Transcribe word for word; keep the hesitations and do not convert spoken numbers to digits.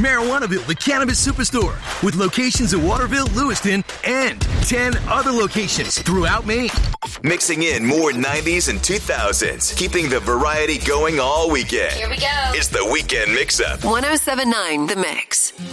Marijuanaville, the cannabis superstore, with locations in Waterville, Lewiston, and ten other locations throughout Maine. Mixing in more nineties and two thousands, keeping the variety going all weekend. Here we go. It's the Weekend Mix-Up. one oh seven point nine The Mix.